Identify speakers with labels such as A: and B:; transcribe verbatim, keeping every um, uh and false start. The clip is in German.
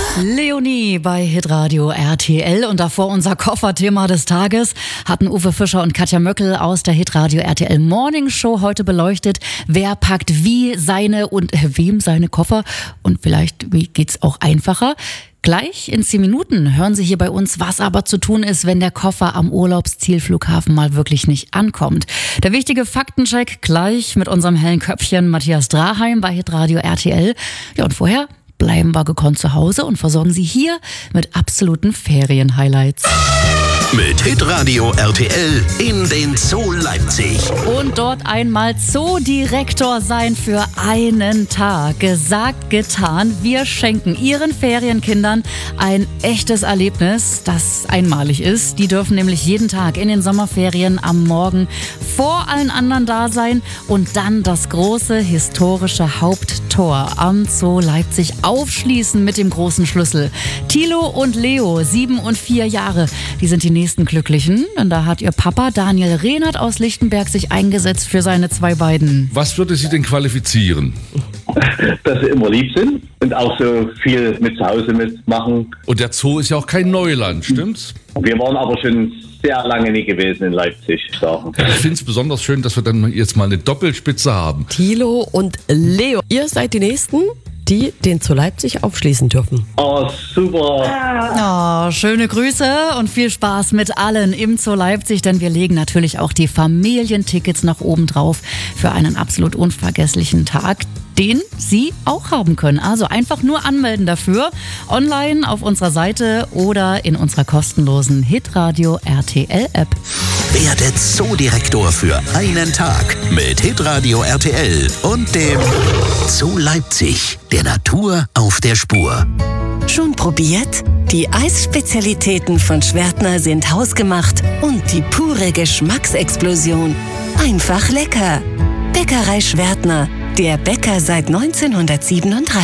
A: Leonie bei Hitradio R T L und davor unser Kofferthema des Tages hatten Uwe Fischer und Katja Möckel aus der Hitradio R T L Morning Show heute beleuchtet, wer packt wie seine und äh, wem seine Koffer und vielleicht wie geht's auch einfacher. Gleich in zehn Minuten hören Sie hier bei uns, was aber zu tun ist, wenn der Koffer am Urlaubszielflughafen mal wirklich nicht ankommt. Der wichtige Faktencheck gleich mit unserem hellen Köpfchen Matthias Draheim bei Hitradio R T L. Ja, und vorher bleiben wir gekonnt zu Hause und versorgen Sie hier mit absoluten Ferien-Highlights.
B: Mit Hitradio R T L in den Zoo Leipzig.
A: Und dort einmal Zoodirektor sein für einen Tag. Gesagt, getan. Wir schenken Ihren Ferienkindern ein echtes Erlebnis, das einmalig ist. Die dürfen nämlich jeden Tag in den Sommerferien am Morgen vor allen anderen da sein und dann das große historische Haupttor am Zoo Leipzig aufschließen mit dem großen Schlüssel. Thilo und Leo, sieben und vier Jahre, die sind die nächsten Glücklichen. Und da hat ihr Papa Daniel Rehnert aus Lichtenberg sich eingesetzt für seine zwei beiden.
C: Was würde Sie denn qualifizieren?
D: Dass sie immer lieb sind und auch so viel mit zu Hause mitmachen.
C: Und der Zoo ist ja auch kein Neuland, stimmt's?
D: Wir waren aber schon sehr lange nie gewesen in Leipzig.
C: Ich finde es besonders schön, dass wir dann jetzt mal eine Doppelspitze haben.
E: Thilo und Leo, ihr seid die Nächsten, die den Zoo Leipzig aufschließen dürfen.
D: Oh, super.
A: Oh, schöne Grüße und viel Spaß mit allen im Zoo Leipzig, denn wir legen natürlich auch die Familientickets nach oben drauf für einen absolut unvergesslichen Tag, den Sie auch haben können. Also einfach nur anmelden dafür, online auf unserer Seite oder in unserer kostenlosen Hitradio R T L App.
B: Werde Zoodirektor für einen Tag mit Hitradio R T L und dem Zoo Leipzig, der Natur auf der Spur.
F: Schon probiert? Die Eisspezialitäten von Schwertner sind hausgemacht und die pure Geschmacksexplosion. Einfach lecker. Bäckerei Schwertner, der Bäcker seit neunzehnhundertsiebenunddreißig.